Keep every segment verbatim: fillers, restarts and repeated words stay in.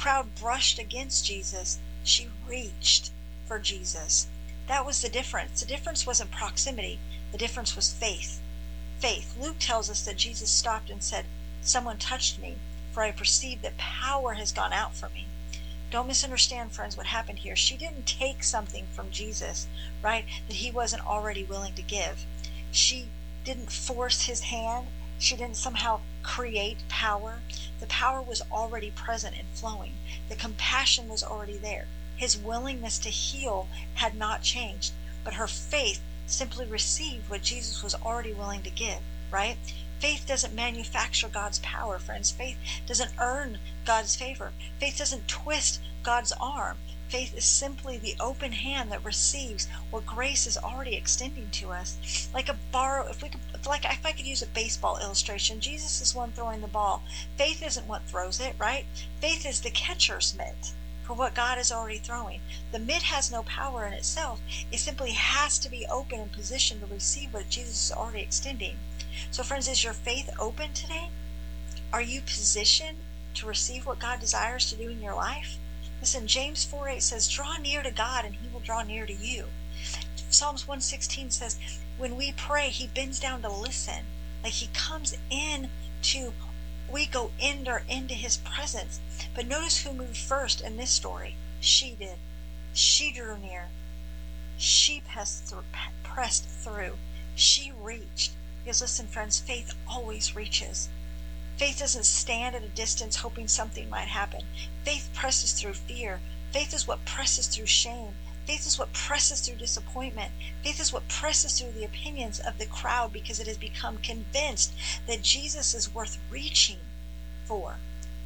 crowd brushed against Jesus, she reached for Jesus. That was the difference. The difference wasn't proximity. The difference was faith. Faith. Luke tells us that Jesus stopped and said, "Someone touched me, for I perceive that power has gone out from me." Don't misunderstand, friends, what happened here. She didn't take something from Jesus, right, that he wasn't already willing to give. She didn't force his hand. She didn't somehow create power. The power was already present and flowing. The compassion was already there. His willingness to heal had not changed, but her faith simply received what Jesus was already willing to give, right? Faith doesn't manufacture God's power, friends. Faith doesn't earn God's favor. Faith doesn't twist God's arm. Faith is simply the open hand that receives what grace is already extending to us. Like a borrow, if we could, like if I could use a baseball illustration, Jesus is one throwing the ball. Faith isn't what throws it, right? Faith is the catcher's mitt for what God is already throwing. The mitt has no power in itself. It simply has to be open and positioned to receive what Jesus is already extending. So friends, is your faith open today? Are you positioned to receive what God desires to do in your life? Listen, James four eight says, "Draw near to God and he will draw near to you." Psalms one sixteen says, when we pray, he bends down to listen. Like he comes in to, we go in or into his presence. But notice who moved first in this story. She did. She drew near. She pressed through. Pressed through. She reached. Because listen, friends, faith always reaches. Faith doesn't stand at a distance hoping something might happen. Faith presses through fear. Faith is what presses through shame. Faith is what presses through disappointment. Faith is what presses through the opinions of the crowd because it has become convinced that Jesus is worth reaching for.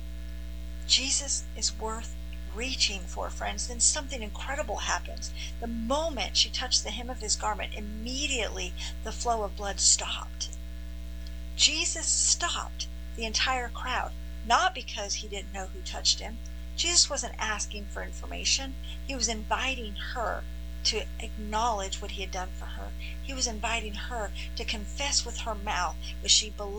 Jesus is worth reaching for, friends. Then something incredible happens. The moment she touched the hem of his garment, immediately the flow of blood stopped. Jesus stopped the entire crowd, not because he didn't know who touched him. Jesus wasn't asking for information. He was inviting her to acknowledge what he had done for her. He was inviting her to confess with her mouth what she believed